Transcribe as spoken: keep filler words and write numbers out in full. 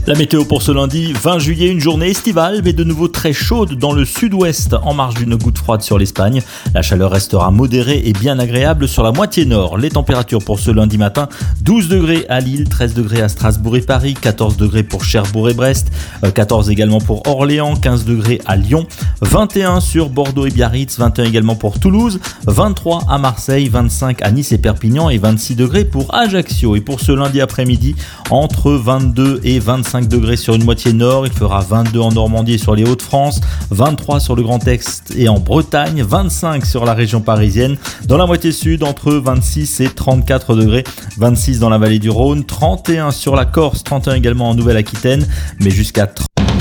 La météo pour ce lundi vingt juillet, une journée estivale mais de nouveau très chaude dans le sud-ouest en marge d'une goutte froide sur l'Espagne. La chaleur restera modérée et bien agréable sur la moitié nord. Les températures pour ce lundi matin, douze degrés à Lille, treize degrés à Strasbourg et Paris, quatorze degrés pour Cherbourg et Brest, quatorze également pour Orléans, quinze degrés à Lyon, vingt et un sur Bordeaux et Biarritz, vingt et un également pour Toulouse, vingt-trois à Marseille, vingt-cinq à Nice et Perpignan et vingt-six degrés pour Ajaccio. Et pour ce lundi après-midi, entre vingt-deux et vingt-cinq degrés sur une moitié nord, il fera vingt-deux en Normandie et sur les Hauts-de-France, vingt-trois sur le Grand Est et en Bretagne, vingt-cinq sur la région parisienne. Dans la moitié sud, entre vingt-six et trente-quatre degrés, vingt-six dans la vallée du Rhône, trente et un sur la Corse, trente et un également en Nouvelle-Aquitaine, mais jusqu'à trente